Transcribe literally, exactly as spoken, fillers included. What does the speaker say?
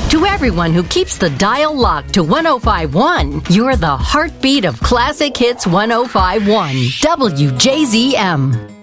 To everyone who keeps the dial locked to one oh five point one, you're the heartbeat of Classic Hits one oh five point one, W J Z M.